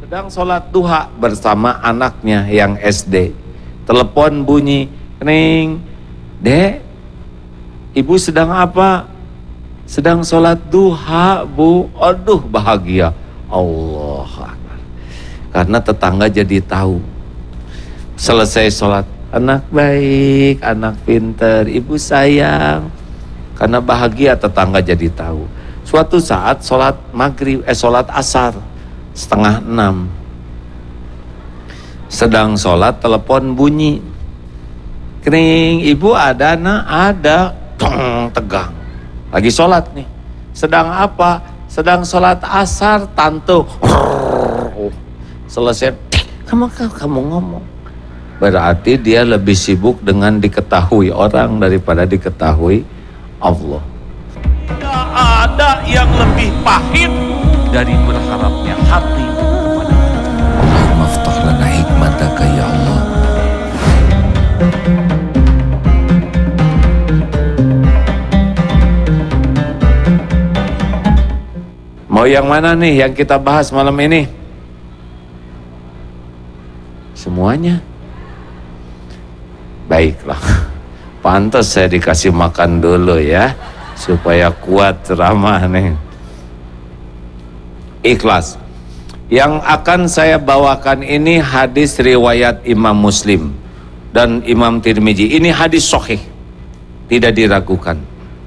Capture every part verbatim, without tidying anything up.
sedang sholat duha bersama anaknya yang S D. Telepon bunyi, ring, Dek, ibu sedang apa? Sedang sholat duha, Bu. Aduh, bahagia. Allah Akbar. Karena tetangga jadi tahu. Selesai sholat, anak baik, anak pinter, ibu sayang. Karena bahagia tetangga jadi tahu. Suatu saat sholat maghrib, eh sholat asar setengah enam, sedang sholat telepon bunyi, kering, ibu ada nak? Ada. Tong, tegang, lagi sholat nih. Sedang apa? Sedang sholat asar tante. Selesai, kamu kamu ngomong, berarti dia lebih sibuk dengan diketahui orang daripada diketahui Allah. Tidak ada yang lebih pahit dari berharapnya hati kepada Allah. Allahumma aftah lana hikmataka ya Allah. Mau yang mana nih yang kita bahas malam ini? Semuanya. Baiklah. Pantas saya dikasih makan dulu ya, supaya kuat ceramah nih. Ikhlas. Yang akan saya bawakan ini hadis riwayat Imam Muslim dan Imam Tirmizi. Ini hadis sahih, tidak diragukan.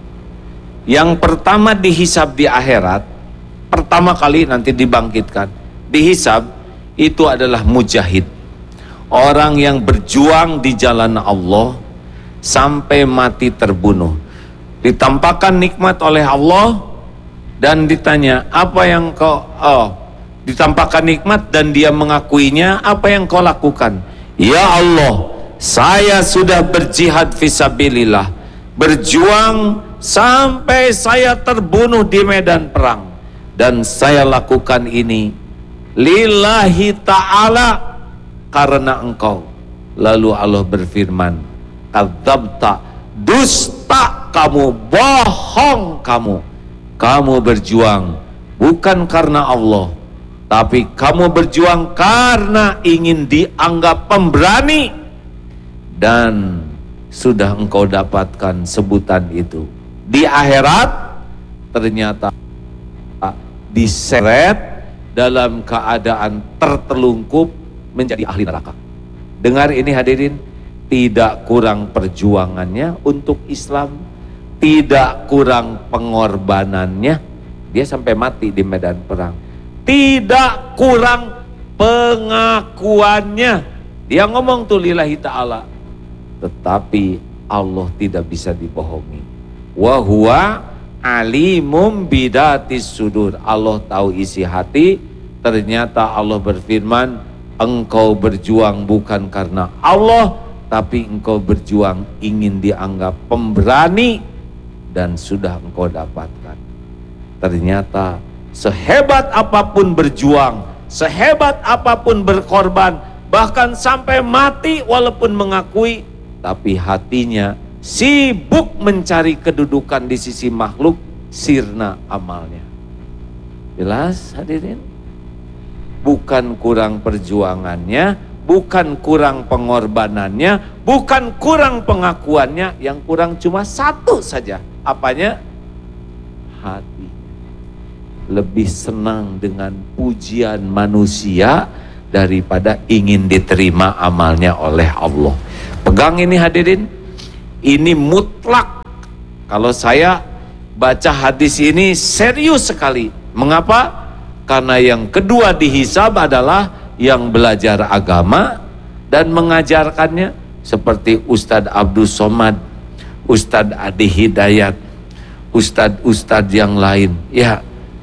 Yang pertama dihisab di akhirat, pertama kali nanti dibangkitkan. Dihisab itu adalah mujahid, orang yang berjuang di jalan Allah sampai mati terbunuh. Ditampakkan nikmat oleh Allah dan ditanya, apa yang kau, oh, ditampakkan nikmat dan dia mengakuinya, apa yang kau lakukan? Ya Allah, saya sudah berjihad fisabilillah, berjuang sampai saya terbunuh di medan perang, dan saya lakukan ini lillahi ta'ala, karena engkau. Lalu Allah berfirman, kadzabta, dusta kamu, bohong kamu. Kamu berjuang bukan karena Allah, tapi kamu berjuang karena ingin dianggap pemberani, dan sudah engkau dapatkan sebutan itu. Di akhirat ternyata diseret dalam keadaan tertelungkup menjadi ahli neraka. Dengar ini hadirin, tidak kurang perjuangannya untuk Islam, tidak kurang pengorbanannya, dia sampai mati di medan perang. Tidak kurang pengakuannya, dia ngomong tuh lillahi ta'ala. Tetapi Allah tidak bisa dibohongi. Wa huwa alimum bidatis sudur. Allah tahu isi hati. Ternyata Allah berfirman, engkau berjuang bukan karena Allah, tapi engkau berjuang ingin dianggap pemberani, dan sudah engkau dapatkan. Ternyata sehebat apapun berjuang, sehebat apapun berkorban, bahkan sampai mati walaupun mengakui, tapi hatinya sibuk mencari kedudukan di sisi makhluk, sirna amalnya. Jelas hadirin? Bukan kurang perjuangannya, bukan kurang pengorbanannya, bukan kurang pengakuannya, yang kurang cuma satu saja. Apanya? Hati. Lebih senang dengan pujian manusia daripada ingin diterima amalnya oleh Allah. Pegang ini hadirin, ini mutlak. Kalau saya baca hadis ini serius sekali. Mengapa? Karena yang kedua dihisab adalah yang belajar agama dan mengajarkannya, seperti Ustadz Abdul Somad, Ustadz Adi Hidayat, Ustadz-Ustadz yang lain. Ya,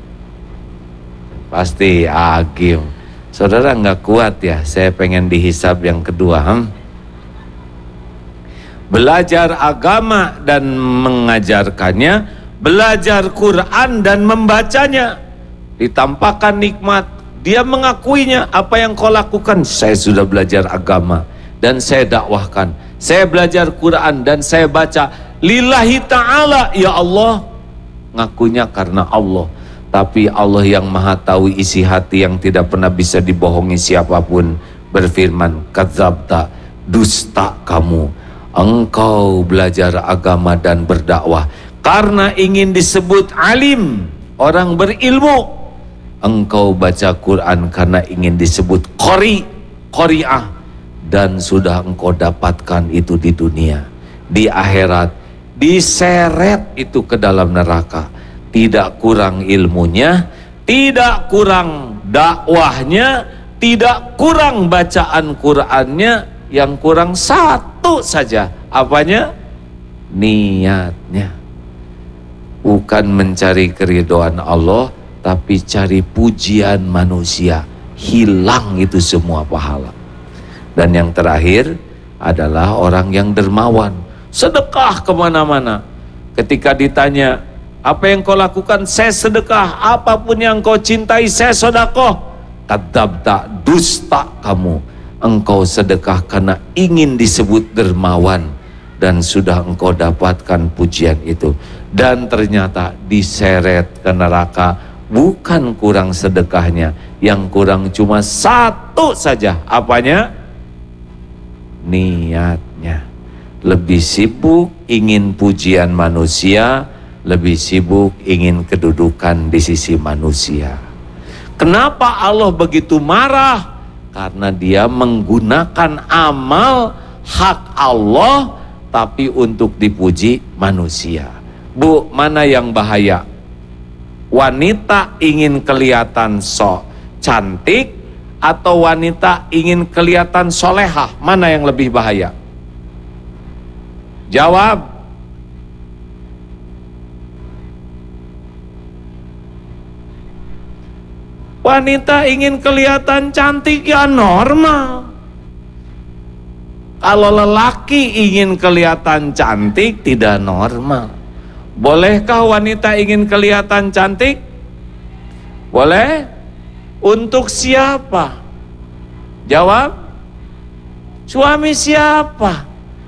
pasti agim. Saudara nggak kuat ya, saya pengen dihisab yang kedua. Hmm? Belajar agama dan mengajarkannya, belajar Quran dan membacanya. Ditampakkan nikmat, dia mengakuinya. Apa yang kau lakukan? Saya sudah belajar agama dan saya dakwahkan, saya belajar Quran dan saya baca lillahi ta'ala, ya Allah. Ngakunya karena Allah. Tapi Allah yang maha tahu isi hati yang tidak pernah bisa dibohongi siapapun berfirman, kadzabta, dusta kamu, engkau belajar agama dan berdakwah karena ingin disebut alim, orang berilmu. Engkau baca Quran karena ingin disebut qori, qori'ah, dan sudah engkau dapatkan itu di dunia. Di akhirat diseret itu ke dalam neraka. Tidak kurang ilmunya, tidak kurang dakwahnya, tidak kurang bacaan Qur'annya, yang kurang satu saja. Apanya? Niatnya. Bukan mencari keridhaan Allah, tapi cari pujian manusia. Hilang itu semua pahala. Dan yang terakhir adalah orang yang dermawan, sedekah kemana-mana. Ketika ditanya, apa yang kau lakukan? Saya sedekah. Apapun yang kau cintai, saya sedekah. Kadzabta, dusta kamu, engkau sedekah karena ingin disebut dermawan, dan sudah engkau dapatkan pujian itu. Dan ternyata diseret ke neraka. Bukan kurang sedekahnya, yang kurang cuma satu saja. Apanya? Niatnya. Lebih sibuk ingin pujian manusia, lebih sibuk ingin kedudukan di sisi manusia. Kenapa Allah begitu marah? Karena dia menggunakan amal hak Allah tapi untuk dipuji manusia. Bu, mana yang bahaya? Wanita ingin kelihatan sok cantik atau wanita ingin kelihatan solehah? Mana yang lebih bahaya? Jawab. Wanita ingin kelihatan cantik ya normal. Kalau lelaki ingin kelihatan cantik tidak normal. Bolehkah wanita ingin kelihatan cantik? Boleh. Untuk siapa? Jawab. Suami siapa?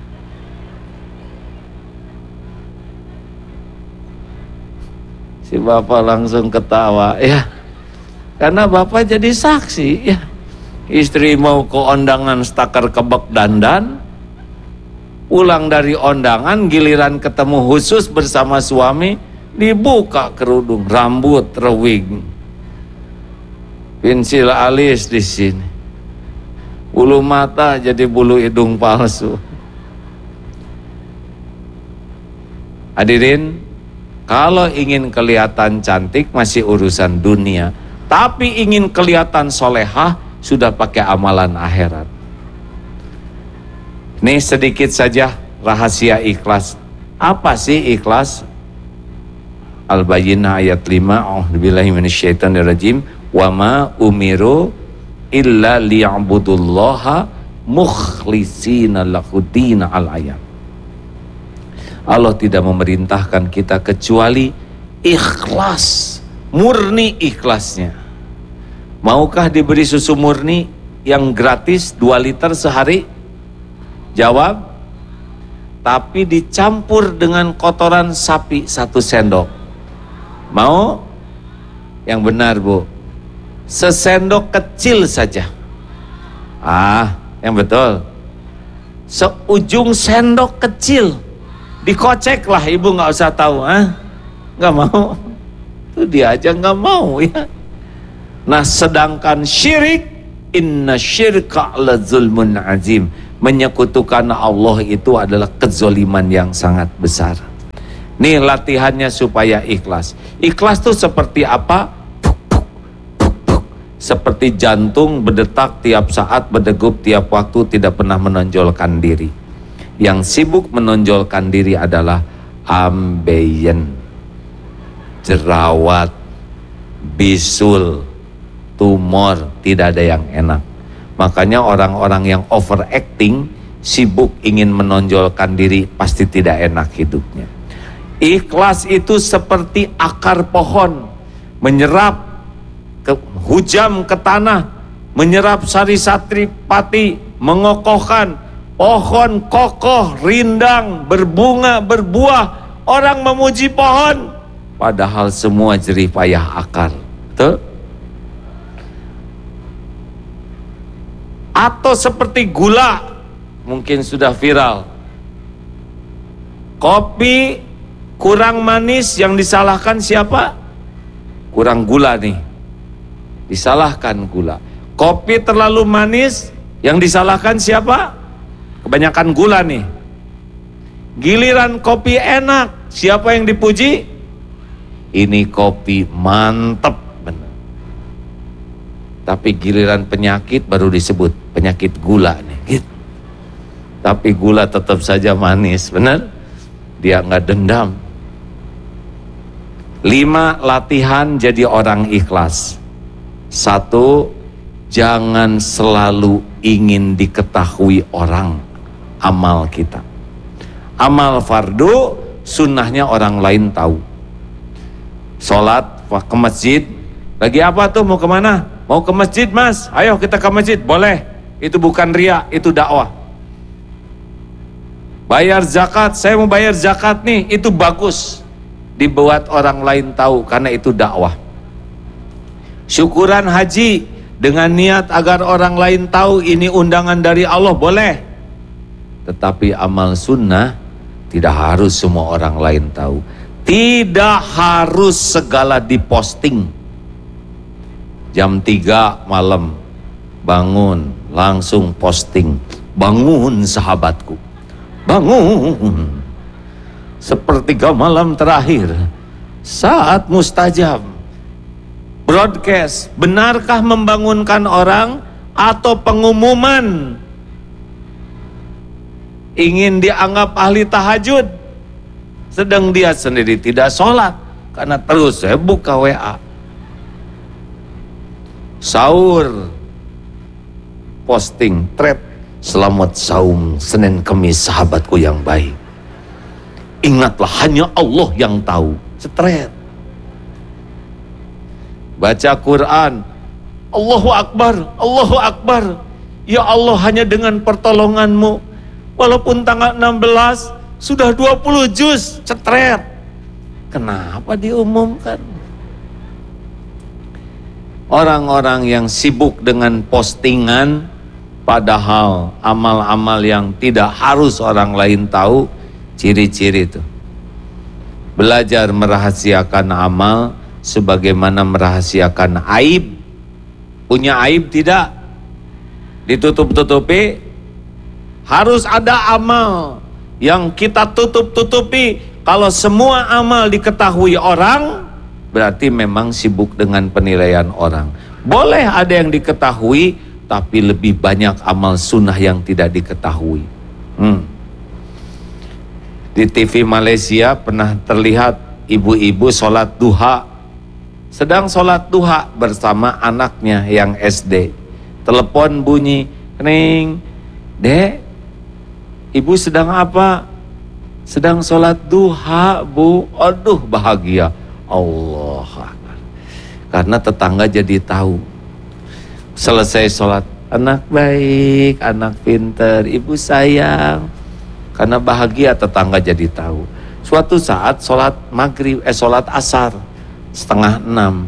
Si bapak langsung ketawa ya. Karena bapak jadi saksi ya. Istri mau ke undangan stakar kebek dandan, pulang dari undangan giliran ketemu khusus bersama suami, dibuka kerudung, rambut rewing, pensil alis di sini, bulu mata jadi bulu hidung palsu. Hadirin, kalau ingin kelihatan cantik masih urusan dunia, tapi ingin kelihatan solehah sudah pakai amalan akhirat. Ini sedikit saja rahasia ikhlas. Apa sih ikhlas? Al-Bayyinah ayat lima, a'udzubillahi minasyaitonirrajim, wa ma umiru illa liya'budullaha mukhlishina lahud-din al-ayat. Allah tidak memerintahkan kita kecuali ikhlas, murni ikhlasnya. Maukah diberi susu murni yang gratis dua liter sehari? Jawab. Tapi dicampur dengan kotoran sapi satu sendok. Mau? Yang benar, Bu. Sesendok kecil saja. Ah, yang betul. Seujung sendok kecil. Dikocek lah, ibu nggak usah tahu, ah? Nggak mau. Itu dia aja nggak mau ya. Nah, sedangkan syirik, inna syirka la zulmun azim, menyekutukan Allah itu adalah kezoliman yang sangat besar. Nih latihannya supaya ikhlas. Ikhlas tuh seperti apa? Puk, puk, puk, puk. Seperti jantung berdetak tiap saat, berdegup tiap waktu, tidak pernah menonjolkan diri. Yang sibuk menonjolkan diri adalah ambeien, jerawat, bisul, tumor, tidak ada yang enak. Makanya orang-orang yang overacting, sibuk ingin menonjolkan diri, pasti tidak enak hidupnya. Ikhlas itu seperti akar pohon, menyerap ke, hujam ke tanah, menyerap sari satri pati, mengokohkan pohon kokoh, rindang, berbunga, berbuah. Orang memuji pohon, padahal semua jerih payah akar. Betul? Atau seperti gula, mungkin sudah viral. Kopi kurang manis, yang disalahkan siapa? Kurang gula nih, disalahkan gula. Kopi terlalu manis, yang disalahkan siapa? Kebanyakan gula nih. Giliran kopi enak, siapa yang dipuji? Ini kopi mantep bener. Tapi giliran penyakit baru disebut penyakit gula nih gitu. Tapi gula tetap saja manis, bener? Dia nggak dendam. Lima, latihan jadi orang ikhlas. Satu, jangan selalu ingin diketahui orang amal kita. Amal fardu, sunnahnya orang lain tahu. Sholat, ke masjid, lagi apa tuh, mau kemana? Mau ke masjid mas, ayo kita ke masjid, boleh. Itu bukan riya, itu dakwah. Bayar zakat, saya mau bayar zakat nih, itu bagus. Dibuat orang lain tahu, karena itu dakwah. Syukuran haji, dengan niat agar orang lain tahu ini undangan dari Allah, boleh. Tetapi amal sunnah, tidak harus semua orang lain tahu. Tidak harus segala diposting. Jam tiga malam, bangun, langsung posting. Bangun sahabatku, bangun. Sepertiga malam terakhir, saat mustajab. Broadcast, benarkah membangunkan orang atau pengumuman ingin dianggap ahli tahajud, sedang dia sendiri tidak sholat karena terus saya buka W A. Sahur, posting thread, selamat saum Senin Kemis sahabatku yang baik, ingatlah hanya Allah yang tahu, thread. Baca Quran, Allahu Akbar, Allahu Akbar, ya Allah, hanya dengan pertolonganmu, walaupun tanggal enam belas sudah dua puluh juz, cetret. Kenapa diumumkan? Orang-orang yang sibuk dengan postingan, padahal amal-amal yang tidak harus orang lain tahu, ciri-ciri itu. Belajar merahasiakan amal sebagaimana merahasiakan aib. Punya aib tidak ditutup-tutupi. Harus ada amal yang kita tutup-tutupi. Kalau semua amal diketahui orang, berarti memang sibuk dengan penilaian orang. Boleh ada yang diketahui, tapi lebih banyak amal sunnah yang tidak diketahui. hmm. Di T V Malaysia pernah terlihat ibu-ibu sholat duha. Sedang sholat duha bersama anaknya yang S D. Telepon bunyi, kening, dek, ibu sedang apa? Sedang sholat duha bu. Aduh bahagia. Allah Akbar. Karena tetangga jadi tahu. Selesai sholat, anak baik, anak pinter, ibu sayang. Karena bahagia tetangga jadi tahu. Suatu saat sholat maghrib, eh sholat asar, setengah enam.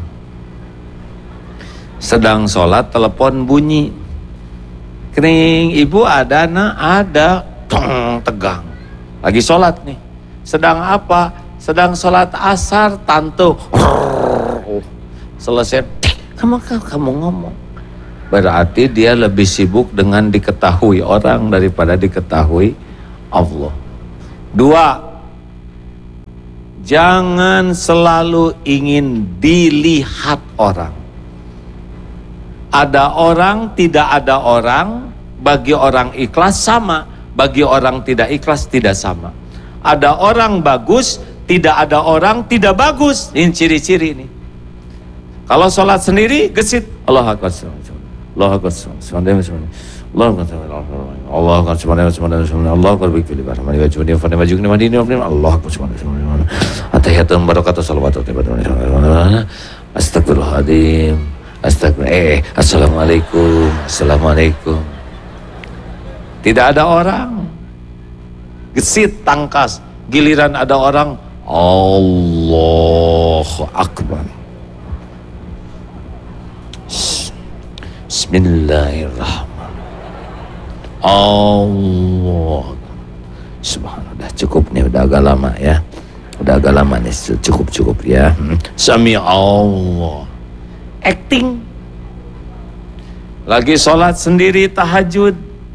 Sedang sholat, telepon bunyi. Kening, ibu ada nak? Ada. Tong, tegang. Lagi sholat nih. Sedang apa? Sedang sholat asar, tante. Selesai, kamu kamu ngomong. Berarti dia lebih sibuk dengan diketahui orang daripada diketahui Allah. Dua, jangan selalu ingin dilihat orang. Ada orang, tidak ada orang. Bagi orang ikhlas sama, bagi orang tidak ikhlas tidak sama. Ada orang bagus, tidak ada orang tidak bagus. Ini ciri-ciri ini. Kalau sholat sendiri gesit, Allah Akbar, Allah Akbar, Allah Akbar, Allah Akbar, Allah Akbar, bikfili barhamani wajhuni fani wajhuni madini Allah Akbar, atahiyatun barakatuh salawatu astagfirullahaladzim, astagfirullah, eh, assalamualaikum, assalamualaikum. Tidak ada orang, gesit, tangkas. Giliran ada orang, Allahu Akbar. Bismillahirrahmanirrahim. Allah. Subhanallah, cukup nih, udah agak lama ya. Udah agak lama nih, cukup-cukup ya. Hmm. Sami Allah. Acting. Lagi sholat sendiri tahajud,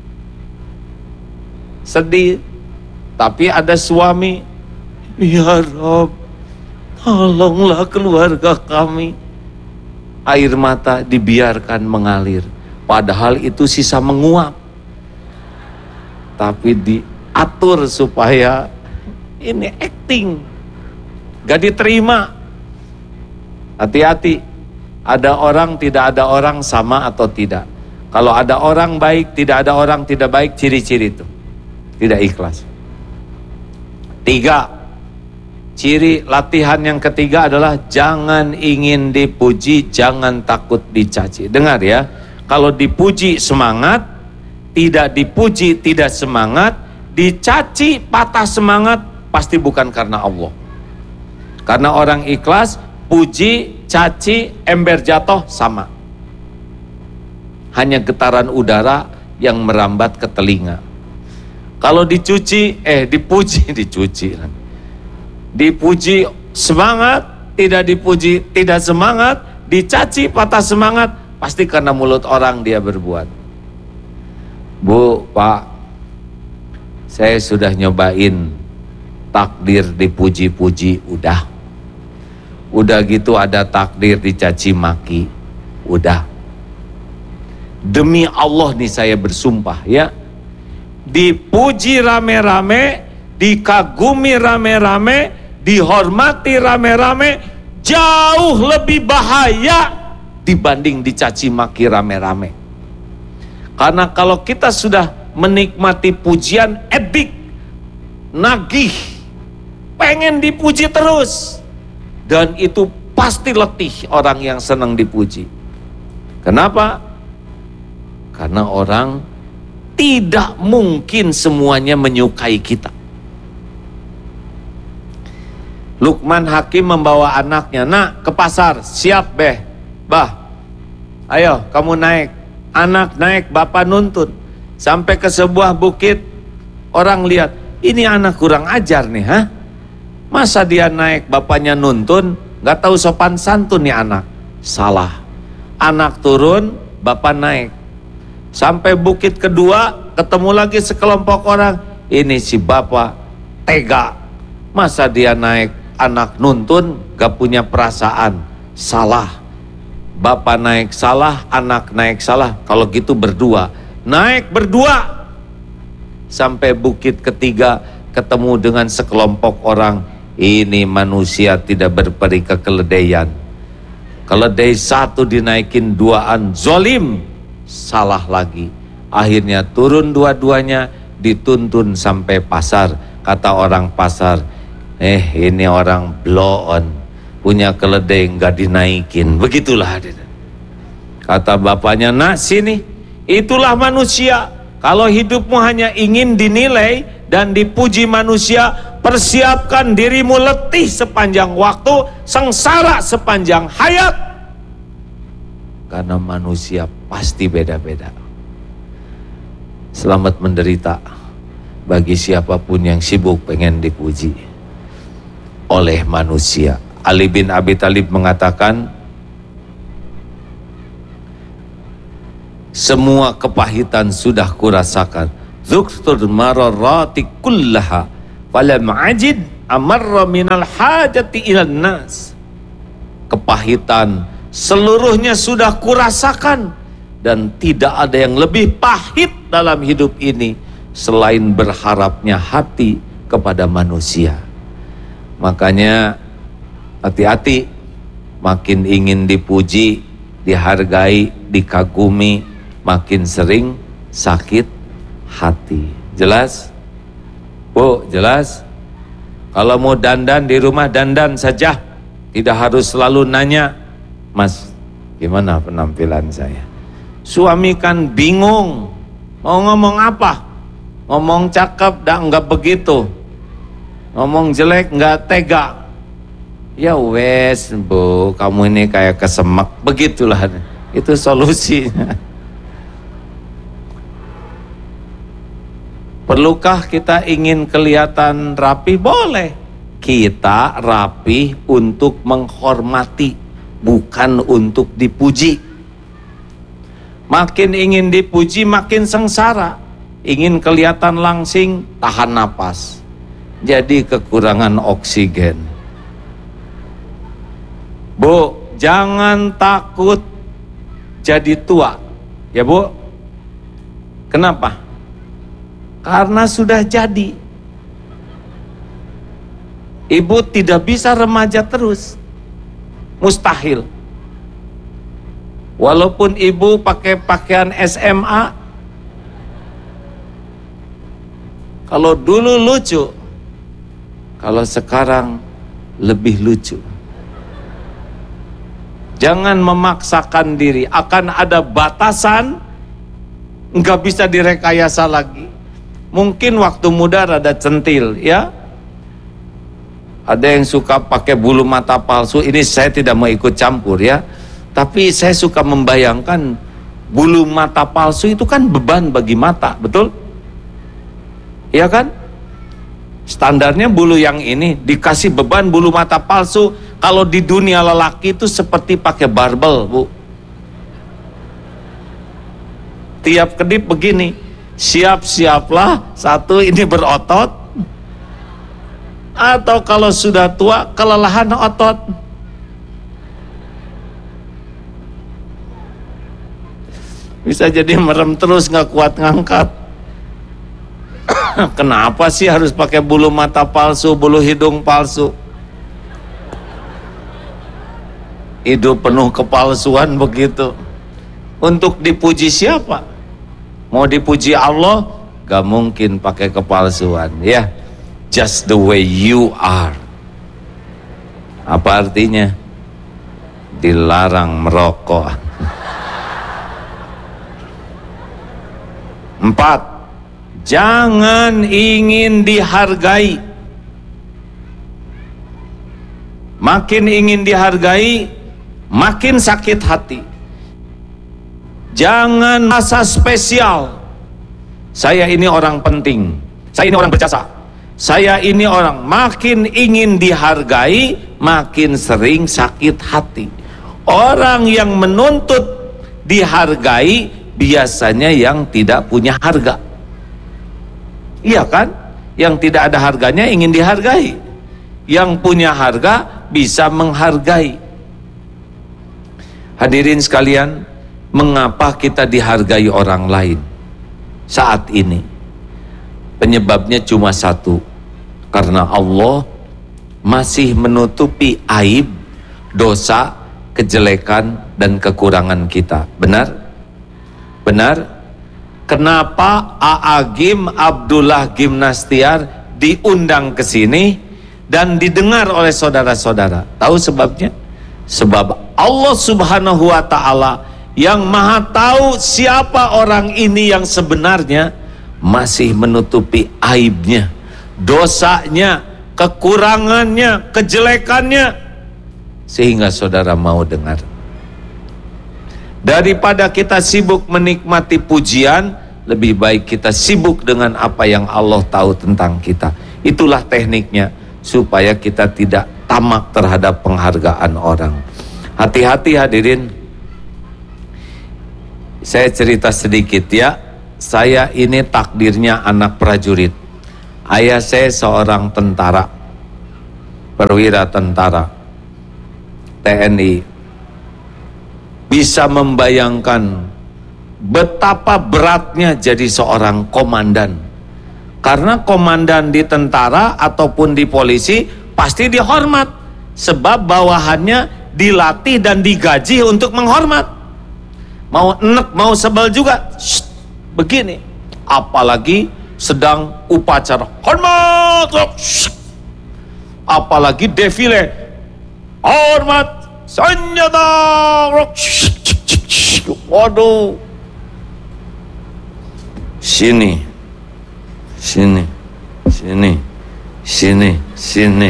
sedih, tapi ada suami, ya Rob, tolonglah keluarga kami. Air mata dibiarkan mengalir, padahal itu sisa menguap, tapi diatur supaya ini acting, gak diterima. Hati-hati, ada orang tidak ada orang sama atau tidak. Kalau ada orang baik, tidak ada orang tidak baik, ciri-ciri itu tidak ikhlas. Tiga, ciri latihan yang ketiga adalah jangan ingin dipuji, jangan takut dicaci. Dengar ya, kalau dipuji semangat, tidak dipuji tidak semangat, dicaci patah semangat, pasti bukan karena Allah. Karena orang ikhlas, puji, caci, ember jatuh sama. Hanya getaran udara yang merambat ke telinga. Kalau dicuci, eh dipuji, dicuci. Dipuji semangat, tidak dipuji tidak semangat, dicaci patah semangat, pasti karena mulut orang dia berbuat. Bu, Pak, saya sudah nyobain takdir dipuji-puji, udah. Udah gitu ada takdir dicaci maki, udah. Demi Allah nih saya bersumpah ya, dipuji rame-rame, dikagumi rame-rame, dihormati rame-rame, jauh lebih bahaya dibanding dicaci maki rame-rame. Karena kalau kita sudah menikmati pujian, edik, nagih, pengen dipuji terus, dan itu pasti letih orang yang senang dipuji. Kenapa? Karena orang tidak mungkin semuanya menyukai kita. Luqman Hakim membawa anaknya, nak ke pasar, siap beh, bah, ayo kamu naik. Anak naik, bapak nuntun sampai ke sebuah bukit. Orang lihat, ini anak kurang ajar nih, ha? Masa dia naik, bapaknya nuntun, gak tahu sopan santun nih anak. Salah. Anak turun, bapak naik. Sampai bukit kedua, ketemu lagi sekelompok orang. Ini si bapak tega. Masa dia naik, anak nuntun, gak punya perasaan. Salah. Bapak naik salah, anak naik salah. Kalau gitu berdua. Naik berdua. Sampai bukit ketiga, ketemu dengan sekelompok orang. Ini manusia tidak berperi kekeledaian. Keledai satu dinaikin duaan, zolim. Salah lagi. Akhirnya turun dua-duanya, dituntun sampai pasar. Kata orang pasar, eh ini orang blow on, punya keledai nggak dinaikin. Begitulah. Kata bapaknya, nak sini, itulah manusia. Kalau hidupmu hanya ingin dinilai dan dipuji manusia, persiapkan dirimu letih sepanjang waktu, sengsara sepanjang hayat. Karena manusia pasti beda-beda. Selamat menderita bagi siapapun yang sibuk pengen dipuji oleh manusia. Ali bin Abi Thalib mengatakan, semua kepahitan sudah kurasakan. Dzuktur mararati kullaha falam ajid amarra minal hajati ilan nas. Kepahitan seluruhnya sudah kurasakan, dan tidak ada yang lebih pahit dalam hidup ini selain berharapnya hati kepada manusia. Makanya hati-hati, makin ingin dipuji, dihargai, dikagumi, makin sering sakit hati. Jelas? Bu, jelas? Kalau mau dandan di rumah, dandan saja. Tidak harus selalu nanya, Mas, gimana penampilan saya? Suami kan bingung, mau ngomong apa? Ngomong cakep, dah enggak begitu. ngomong jelek nggak tega. Ya wes bu, kamu ini kayak kesemak, begitulah. Itu solusinya. Perlukah kita ingin kelihatan rapi? Boleh. Kita rapi untuk menghormati, bukan untuk dipuji. Makin ingin dipuji, makin sengsara. Ingin kelihatan langsing, tahan napas. Jadi kekurangan oksigen. Bu, jangan takut jadi tua. Ya bu. Kenapa? Karena sudah jadi. Ibu tidak bisa remaja terus. Mustahil. Walaupun ibu pakai pakaian S M A, kalau dulu lucu, kalau sekarang lebih lucu. Jangan memaksakan diri, akan ada batasan, nggak bisa direkayasa lagi. Mungkin waktu muda rada centil, ya. Ada yang suka pakai bulu mata palsu, ini saya tidak mau ikut campur ya. Tapi saya suka membayangkan bulu mata palsu itu kan beban bagi mata, betul? Iya kan? Standarnya bulu yang ini dikasih beban bulu mata palsu. Kalau di dunia lelaki itu seperti pakai barbel, Bu. Tiap kedip begini. Siap-siaplah, satu ini berotot, atau kalau sudah tua kelelahan otot. Bisa jadi merem terus, nggak kuat ngangkat. Kenapa sih harus pakai bulu mata palsu, bulu hidung palsu? Hidup penuh kepalsuan begitu. Untuk dipuji siapa? Mau dipuji Allah, gak mungkin pakai kepalsuan, ya. Just the way you are. Apa artinya? Dilarang merokok. Empat, jangan ingin dihargai. Makin ingin dihargai, makin sakit hati. Jangan merasa spesial. Saya ini orang penting, saya ini orang berjasa, saya ini orang. Makin ingin dihargai, makin sering sakit hati. Orang yang menuntut dihargai biasanya yang tidak punya harga. Iya kan? Yang tidak ada harganya ingin dihargai. Yang punya harga bisa menghargai. Hadirin sekalian, mengapa kita dihargai orang lain saat ini? Penyebabnya cuma satu, karena Allah masih menutupi aib, dosa, kejelekan, dan kekurangan kita. Benar? Benar? Kenapa A A Gim Abdullah Gimnastiar diundang ke sini dan didengar oleh saudara-saudara? Tahu sebabnya? Sebab Allah Subhanahu wa Ta'ala yang maha tahu siapa orang ini yang sebenarnya masih menutupi aibnya, dosanya, kekurangannya, kejelekannya, sehingga saudara mau dengar. Daripada kita sibuk menikmati pujian, lebih baik kita sibuk dengan apa yang Allah tahu tentang kita. Itulah tekniknya, supaya kita tidak tamak terhadap penghargaan orang. Hati-hati hadirin. Saya cerita sedikit ya. Saya ini takdirnya anak prajurit. Ayah saya seorang tentara, perwira tentara T N I. Bisa membayangkan betapa beratnya jadi seorang komandan. Karena komandan di tentara ataupun di polisi pasti dihormat, sebab bawahannya dilatih dan digaji untuk menghormat. Mau enek, mau sebel juga, shh, begini. Apalagi sedang upacara hormat, shh. Apalagi defile hormat, senjata, shh, shh, shh. Waduh, sini, sini, sini, sini. Sini.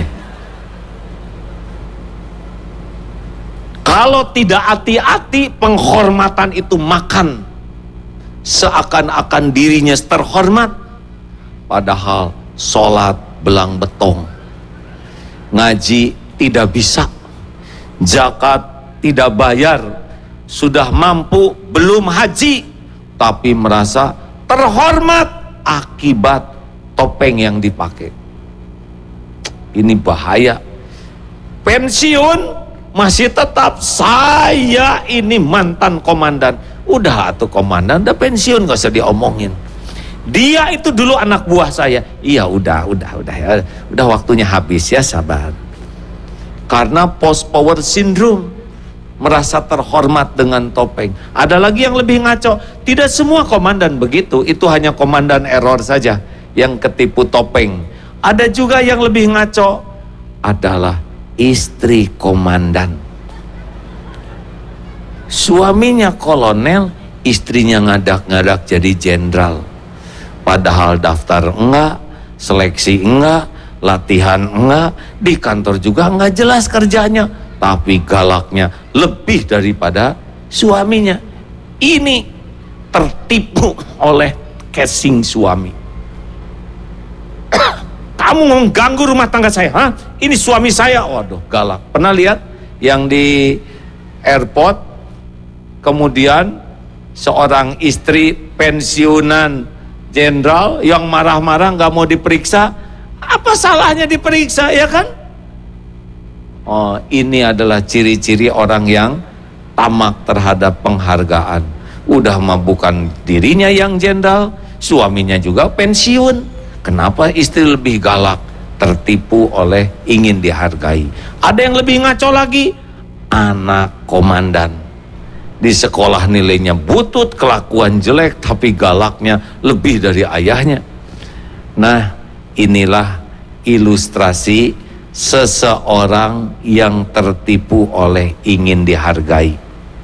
Kalau tidak hati-hati, penghormatan itu makan. Seakan-akan dirinya terhormat, padahal sholat belang betong, ngaji tidak bisa, zakat tidak bayar, sudah mampu belum haji, tapi merasa terhormat akibat topeng yang dipakai. Ini bahaya. Pensiun masih tetap, saya ini mantan komandan. Udah atuh komandan, udah pensiun, gak usah diomongin. Dia itu dulu anak buah saya. Iya udah, udah, udah ya, udah waktunya habis ya, sabar. Karena post power syndrome, merasa terhormat dengan topeng. Ada lagi yang lebih ngaco. Tidak semua komandan begitu, itu hanya komandan error saja yang ketipu topeng. Ada juga yang lebih ngaco, adalah istri komandan. Suaminya kolonel, istrinya ngadak-ngadak jadi jenderal. Padahal daftar enggak, seleksi enggak, latihan enggak, di kantor juga enggak jelas kerjanya, tapi galaknya lebih daripada suaminya. Ini tertipu oleh casing suami. Kamu mengganggu rumah tangga saya, hah? Ini suami saya, waduh galak. Pernah lihat yang di airport, kemudian seorang istri pensiunan jenderal yang marah-marah nggak mau diperiksa. Apa salahnya diperiksa, ya kan? Oh, ini adalah ciri-ciri orang yang tamak terhadap penghargaan. Udah mah bukan dirinya yang jenderal, suaminya juga pensiun. Kenapa istri lebih galak? Tertipu oleh ingin dihargai. Ada yang lebih ngaco lagi, anak komandan. Di sekolah nilainya butut, kelakuan jelek, tapi galaknya lebih dari ayahnya. Nah, inilah ilustrasi seseorang yang tertipu oleh ingin dihargai.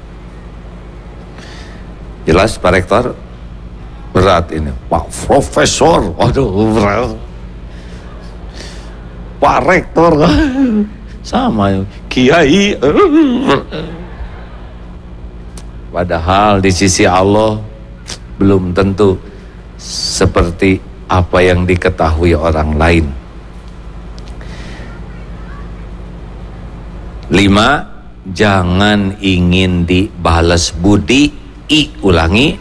Jelas Pak Rektor? Berat ini. Pak Profesor, waduh berat. Pak Rektor, sama Kiai. Padahal di sisi Allah belum tentu seperti apa yang diketahui orang lain. Lima, jangan ingin dibalas budi. I, ulangi.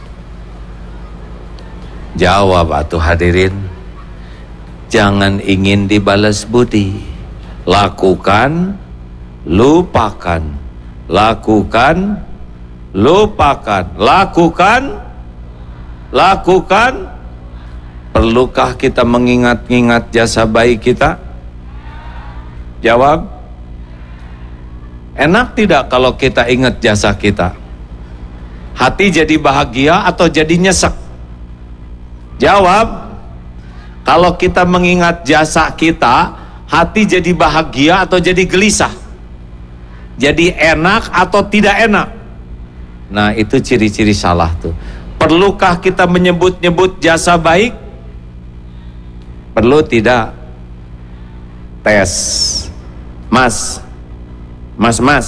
Jawab atuh hadirin. Jangan ingin dibalas budi. Lakukan, lupakan. Lakukan, lupakan. Lakukan, lakukan. Perlukah kita mengingat-ingat jasa baik kita? Jawab. Enak tidak kalau kita ingat jasa kita? Hati jadi bahagia atau jadi nyesek? Jawab. Kalau kita mengingat jasa kita, hati jadi bahagia atau jadi gelisah? Jadi enak atau tidak enak? Nah, itu ciri-ciri salah tuh. Perlukah kita menyebut-nyebut jasa baik? Perlu tidak? Tes. Mas, mas, mas,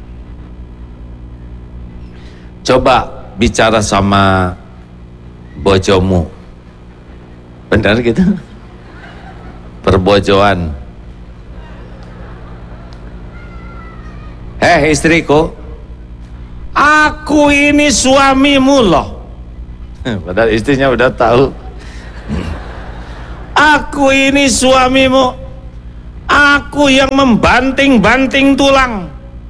coba bicara sama bojomu. Benar gitu? Perbojoan. Hei istriku, aku ini suamimu loh. Padahal istrinya udah tahu. Aku ini suamimu. Aku yang membanting-banting tulang,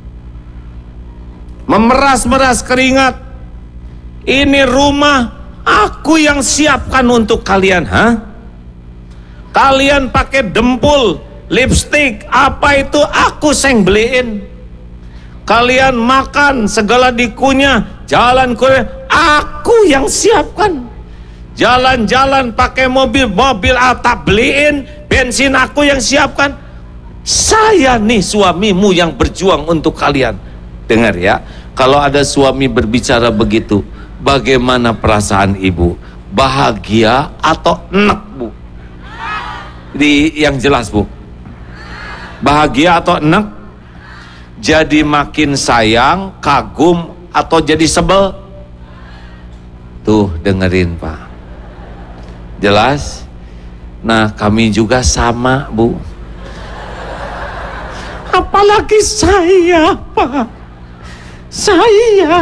memeras-meras keringat. Ini rumah aku yang siapkan untuk kalian, ha? Kalian pakai dempul, lipstick, apa itu aku seng beliin. Kalian makan segala dikunyah, jalan kuliah, aku yang siapkan. Jalan-jalan pakai mobil, mobil atap beliin, bensin aku yang siapkan. Saya nih suamimu yang berjuang untuk kalian. Dengar ya, kalau ada suami berbicara begitu, bagaimana perasaan ibu? Bahagia atau enek, Bu? Di yang jelas, Bu. Bahagia atau enak? Jadi makin sayang, kagum, atau jadi sebel? Tuh dengerin Pak, jelas? Nah kami juga sama Bu. Apalagi saya Pak, saya.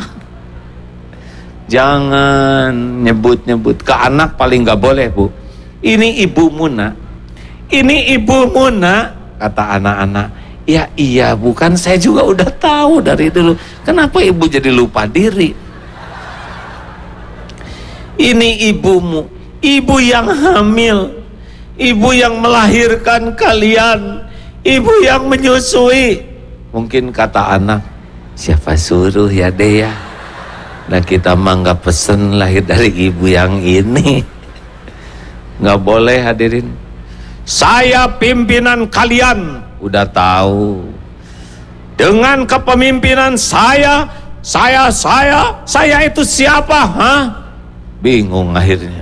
Jangan nyebut-nyebut ke anak, paling gak boleh Bu. Ini ibumu nak, ini ibumu nak, kata anak-anak. Ya iya bukan, saya juga udah tahu dari dulu. Kenapa ibu jadi lupa diri? Ini ibumu, ibu yang hamil, ibu yang melahirkan kalian, ibu yang menyusui. Mungkin kata anak, siapa suruh ya deh ya. Nah kita mah nggak pesen lahir dari ibu yang ini. Nggak boleh hadirin. Saya pimpinan kalian, udah tahu. Dengan kepemimpinan saya, saya, saya, saya itu siapa? Hah? Bingung akhirnya.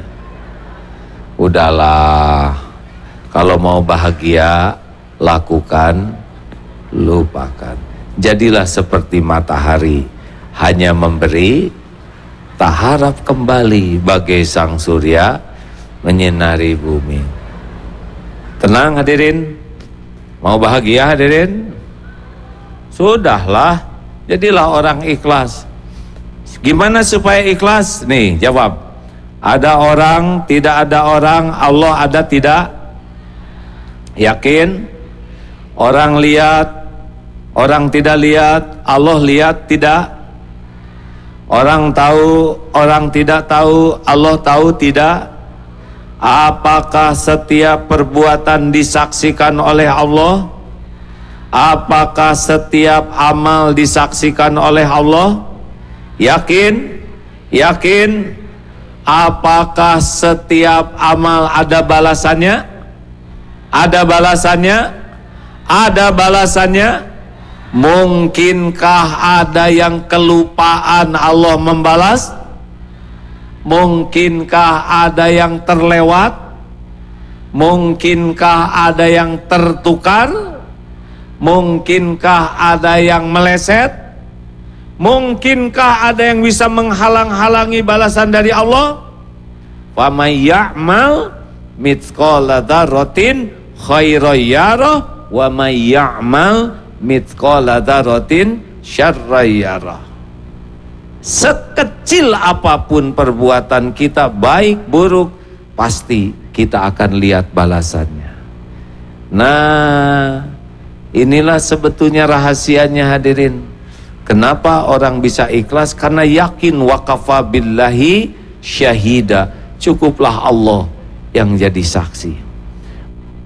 Udahlah, kalau mau bahagia, lakukan, lupakan. Jadilah seperti matahari, hanya memberi, tak harap kembali, bagai sang surya menyinari bumi. Tenang hadirin, mau bahagia hadirin? Sudahlah, jadilah orang ikhlas. Gimana supaya ikhlas? Nih jawab. Ada orang, tidak ada orang, Allah ada tidak? Yakin? Orang lihat, orang tidak lihat, Allah lihat tidak? Orang tahu, orang tidak tahu, Allah tahu tidak? Apakah setiap perbuatan disaksikan oleh Allah? Apakah setiap amal disaksikan oleh Allah? Yakin? Yakin? Apakah setiap amal ada balasannya? Ada balasannya? Ada balasannya? Mungkinkah ada yang kelupaan Allah membalas? Mungkinkah ada yang terlewat? Mungkinkah ada yang tertukar? Mungkinkah ada yang meleset? Mungkinkah ada yang bisa menghalang-halangi balasan dari Allah? Wa may ya'mal mithqala dzarratin khairan yarah wa may ya'mal mithqala dzarratin syarran yarah. Sekecil apapun perbuatan kita, baik buruk, pasti kita akan lihat balasannya. Nah, inilah sebetulnya rahasianya hadirin. Kenapa orang bisa ikhlas? Karena yakin waqafa billahi syahida. Cukuplah Allah yang jadi saksi.